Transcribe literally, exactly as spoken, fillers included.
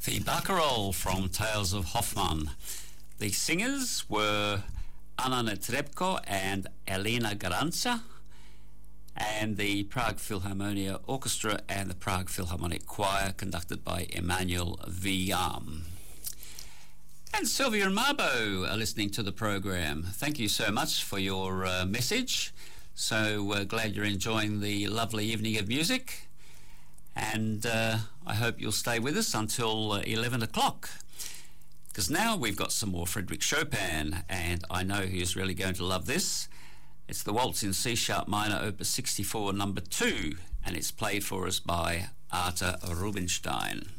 The Barcarolle from Tales of Hoffmann. The singers were Anna Netrebko and Elena Garanca, and the Prague Philharmonia Orchestra and the Prague Philharmonic Choir, conducted by Emmanuel Villam. And Sylvia and Mabo are listening to the program. Thank you so much for your uh, message. So uh, glad you're enjoying the lovely evening of music. And uh, I hope you'll stay with us until uh, eleven o'clock. Because now we've got some more Frédéric Chopin, and I know he's really going to love this. It's the Waltz in C-sharp minor, opus sixty-four, number two, and it's played for us by Arthur Rubinstein.